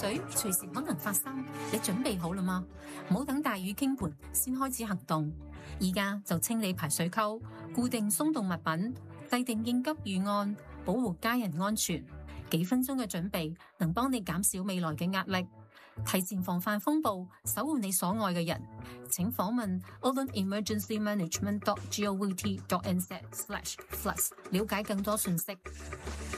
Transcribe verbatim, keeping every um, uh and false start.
水隨時可能發生，你準備好啦嗎？唔好等大雨傾盆先開始行動，而家就清理排水溝，固定鬆動物品，制定應急預案，保護家人安全。幾分鐘嘅準備能幫你減少未來嘅壓力，提前防範風暴，守護你所愛嘅人。請訪問 auckland emergency management dot govt dot n z slash floods 了解更多信息。